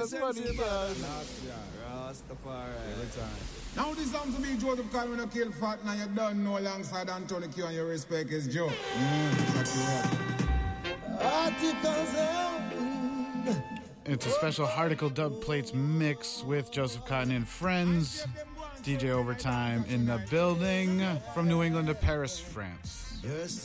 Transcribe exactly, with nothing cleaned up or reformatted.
that's funny, man. Rastafari. Every time. Now this song to me, Joseph Kyle, when you kill fat, now you done know alongside Anthony Q and you respect his Joe. It's a special Harticle Dub Plates mix with Joseph Cotton and friends. D J Overtime in the building from New England to Paris, France.